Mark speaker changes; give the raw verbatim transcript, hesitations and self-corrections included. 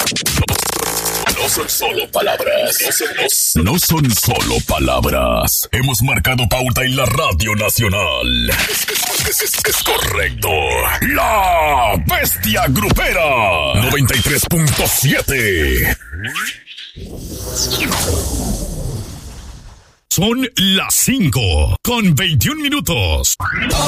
Speaker 1: No son solo palabras. No son, no, no son solo palabras. Hemos marcado pauta en la Radio Nacional. Es, es, es, es correcto. La Bestia Grupera. noventa y tres punto siete. Son las cinco con veintiún minutos.